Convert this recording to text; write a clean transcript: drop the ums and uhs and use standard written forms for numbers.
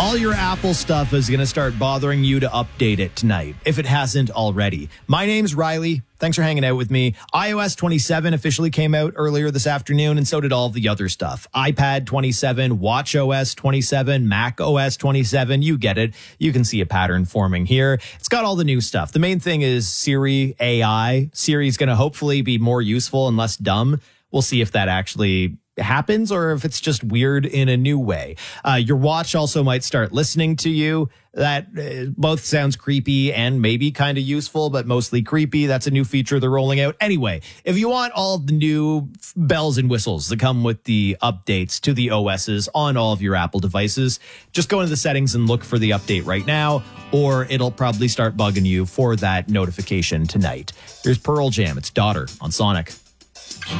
All your Apple stuff is going to start bothering you to update it tonight, if it hasn't already. My name's Riley. Thanks for hanging out with me. iOS 27 officially came out earlier this afternoon, and so did all the other stuff. iPad 27, watchOS 27, macOS 27. You get it. You can see a pattern forming here. It's got all the new stuff. The main thing is Siri AI. Siri's going to hopefully be more useful and less dumb. We'll see if that actually happens or if it's just weird in a new way. Your watch also might start listening to you. That both sounds creepy and maybe kind of useful, but mostly creepy. That's a new feature they're rolling out. Anyway, if you want all of the new bells and whistles that come with the updates to the OSs on all of your Apple devices, just go into the settings and look for the update right now, or it'll probably start bugging you for that notification tonight. Here's Pearl Jam. It's Daughter on Sonic.